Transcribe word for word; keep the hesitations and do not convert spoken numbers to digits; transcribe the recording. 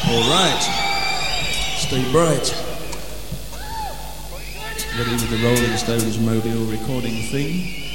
All right. Stay bright. Ready with the Rolling Stones Mobile recording thing.